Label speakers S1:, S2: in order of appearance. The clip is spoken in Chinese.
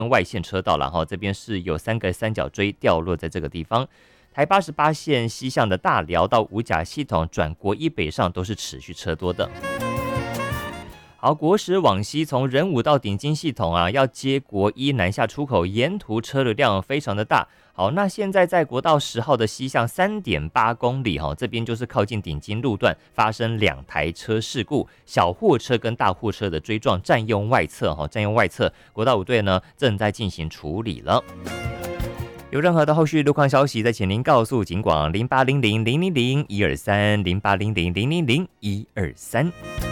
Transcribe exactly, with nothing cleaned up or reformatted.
S1: 外线车道了哈，这边是有三个三角锥掉落在这个地方。台八十八线西向的大寮到五甲系统转国一北上都是持续车多的。好，国十往西从仁武到顶金系统啊，要接国一南下出口，沿途车流量非常的大。好，那现在在国道十号的西向 三点八公里哈，这边就是靠近顶金路段发生两台车事故，小货车跟大货车的追撞，占用外侧哈，占用外侧，国道五队呢正在进行处理了。有任何的后续路况消息，再请您告诉警广零八零零零零零一二三零八零零零零零一二三。